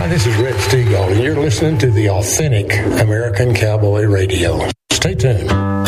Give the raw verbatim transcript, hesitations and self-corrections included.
this is Red Steagall, and you're listening to the authentic American Cowboy Radio. Stay tuned.